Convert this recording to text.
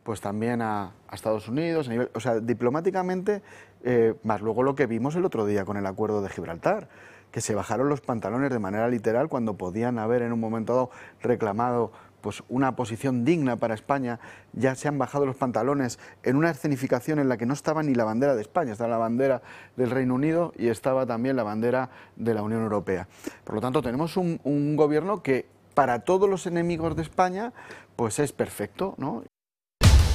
pues también a Estados Unidos, o sea, diplomáticamente, más luego lo que vimos el otro día con el acuerdo de Gibraltar, que se bajaron los pantalones de manera literal cuando podían haber en un momento dado reclamado pues una posición digna para España. Ya se han bajado los pantalones en una escenificación en la que no estaba ni la bandera de España, estaba la bandera del Reino Unido y estaba también la bandera de la Unión Europea. Por lo tanto, tenemos un gobierno que para todos los enemigos de España pues es perfecto, ¿no?